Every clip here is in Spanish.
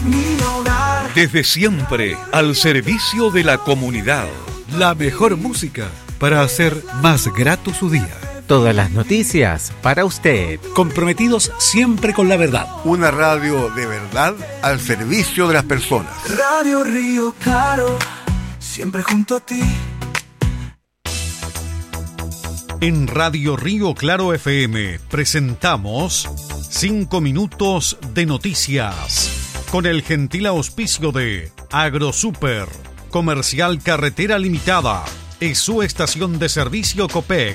mi hogar. Desde siempre, al servicio de la comunidad. La mejor música para hacer más grato su día. Todas las noticias para usted. Comprometidos siempre con la verdad. Una radio de verdad al servicio de las personas. Radio Río Claro, siempre junto a ti. En Radio Río Claro FM presentamos 5 minutos de noticias con el gentil auspicio de AgroSuper, Comercial Carretera Limitada y su estación de servicio Copec.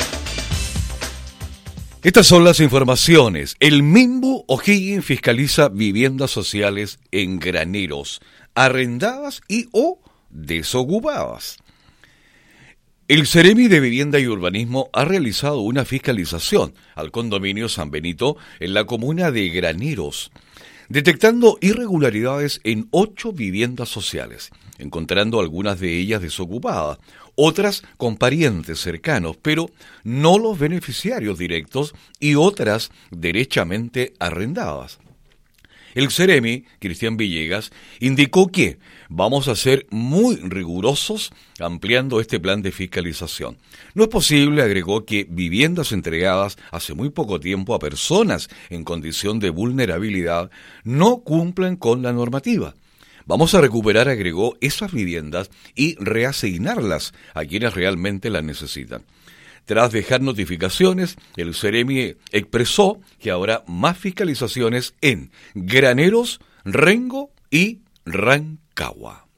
Estas son las informaciones. El Minbu O'Higgins fiscaliza viviendas sociales en graneros, arrendadas y o desocupadas. El Ceremi de Vivienda y Urbanismo ha realizado una fiscalización al condominio San Benito en la comuna de Graneros, detectando irregularidades en 8 viviendas sociales, encontrando algunas de ellas desocupadas, otras con parientes cercanos, pero no los beneficiarios directos y otras derechamente arrendadas. El Ceremi, Cristian Villegas, indicó que vamos a ser muy rigurosos ampliando este plan de fiscalización. No es posible, agregó, que viviendas entregadas hace muy poco tiempo a personas en condición de vulnerabilidad no cumplan con la normativa. Vamos a recuperar, agregó, esas viviendas y reasignarlas a quienes realmente las necesitan. Tras dejar notificaciones, el Ceremi expresó que habrá más fiscalizaciones en Graneros, Rengo y Rancagua.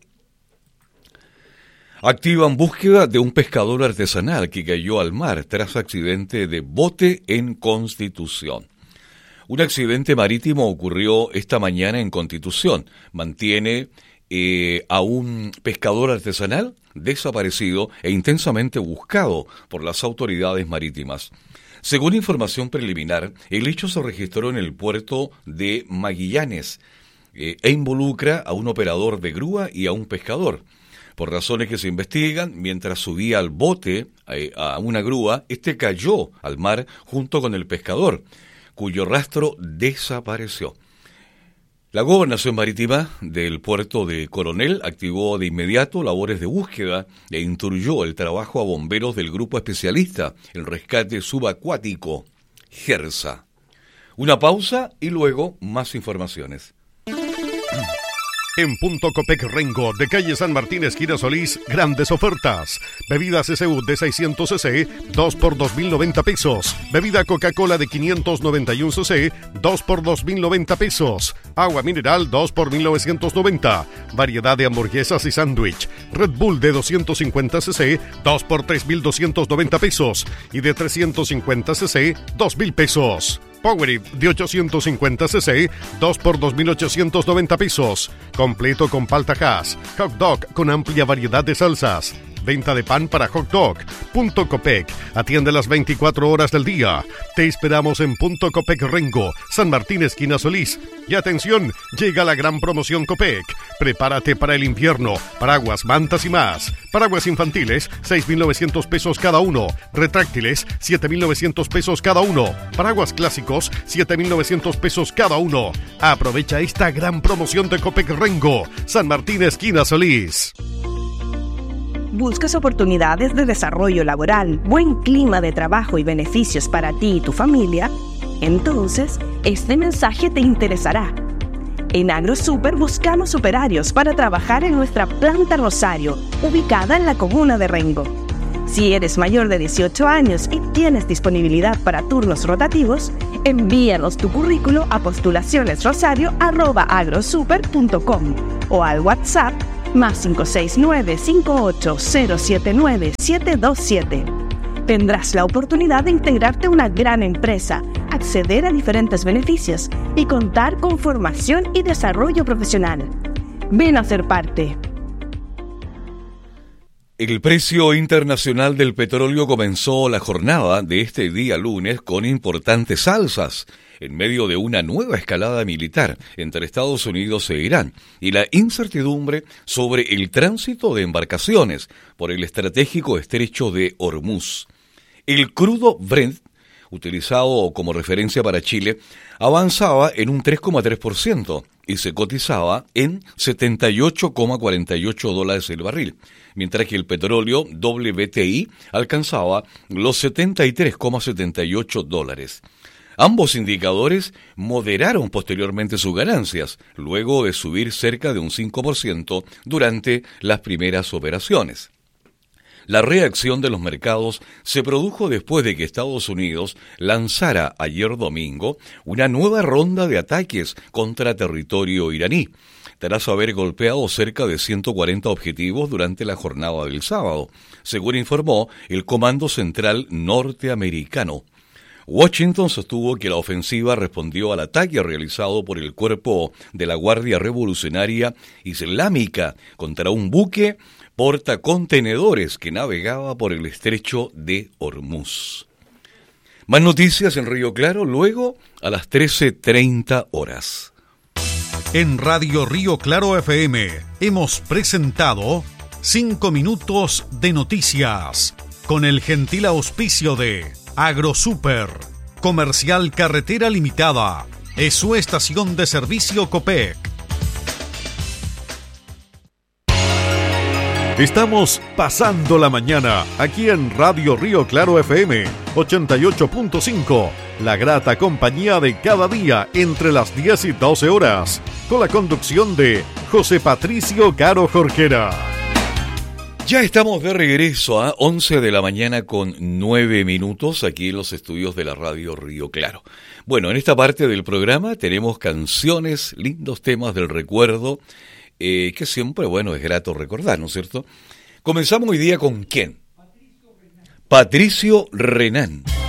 Activan búsqueda de un pescador artesanal que cayó al mar tras accidente de bote en Constitución. Un accidente marítimo ocurrió esta mañana en Constitución. Mantiene a un pescador artesanal desaparecido e intensamente buscado por las autoridades marítimas. Según información preliminar, el hecho se registró en el puerto de Magallanes e involucra a un operador de grúa y a un pescador. Por razones que se investigan, mientras subía al bote a una grúa, este cayó al mar junto con el pescador, cuyo rastro desapareció. La Gobernación Marítima del puerto de Coronel activó de inmediato labores de búsqueda e instruyó el trabajo a bomberos del grupo especialista en rescate subacuático, GERSA. Una pausa y luego más informaciones. En Punto Copec Rengo, de calle San Martín, esquina Solís, grandes ofertas. Bebida CCU de 600 cc, 2 por 2.090 pesos. Bebida Coca-Cola de 591 cc, 2 por 2.090 pesos. Agua mineral, 2 por 1.990. Variedad de hamburguesas y sándwich. Red Bull de 250 cc, 2 por 3.290 pesos. Y de 350 cc, 2.000 pesos. Powerade de 850 cc, 2 por 2.890 pesos. Completo con palta hash. Hot dog con amplia variedad de salsas. Venta de pan para hot dog. Punto Copec. Atiende las 24 horas del día. Te esperamos en Punto Copec Rengo, San Martín, esquina Solís. Y atención, llega la gran promoción Copec. Prepárate para el invierno. Paraguas, mantas y más. Paraguas infantiles, 6.900 pesos cada uno. Retráctiles, 7.900 pesos cada uno. Paraguas clásicos, 7.900 pesos cada uno. Aprovecha esta gran promoción de Copec Rengo, San Martín, esquina Solís. ¿Buscas oportunidades de desarrollo laboral, buen clima de trabajo y beneficios para ti y tu familia? Entonces, este mensaje te interesará. En AgroSuper buscamos operarios para trabajar en nuestra planta Rosario, ubicada en la comuna de Rengo. Si eres mayor de 18 años y tienes disponibilidad para turnos rotativos, envíanos tu currículo a postulacionesrosario@agrosuper.com o al WhatsApp más 569-58079727. Tendrás la oportunidad de integrarte a una gran empresa, acceder a diferentes beneficios y contar con formación y desarrollo profesional. Ven a ser parte. El precio internacional del petróleo comenzó la jornada de este día lunes con importantes alzas, en medio de una nueva escalada militar entre Estados Unidos e Irán y la incertidumbre sobre el tránsito de embarcaciones por el estratégico estrecho de Hormuz. El crudo Brent, utilizado como referencia para Chile, avanzaba en un 3,3%, y se cotizaba en $78,48 el barril, mientras que el petróleo WTI alcanzaba los $73,78. Ambos indicadores moderaron posteriormente sus ganancias, luego de subir cerca de un 5% durante las primeras operaciones. La reacción de los mercados se produjo después de que Estados Unidos lanzara ayer domingo una nueva ronda de ataques contra territorio iraní, tras haber golpeado cerca de 140 objetivos durante la jornada del sábado, según informó el Comando Central norteamericano. Washington sostuvo que la ofensiva respondió al ataque realizado por el cuerpo de la Guardia Revolucionaria Islámica contra un buque portacontenedores que navegaba por el estrecho de Hormuz. Más noticias en Río Claro luego a las 13:30 horas. En Radio Río Claro FM hemos presentado 5 minutos de noticias con el gentil auspicio de AgroSuper, Comercial Carretera Limitada, es su estación de servicio Copec. Estamos pasando la mañana aquí en Radio Río Claro FM 88.5, la grata compañía de cada día entre las 10 y 12 horas, con la conducción de José Patricio Caro Jorquera. Ya estamos de regreso a 11 de la mañana con 9 minutos aquí en los estudios de la Radio Río Claro. Bueno, en esta parte del programa tenemos canciones, lindos temas del recuerdo, que siempre, bueno, es grato recordar, ¿no es cierto? Comenzamos hoy día con ¿quién? Patricio Renán.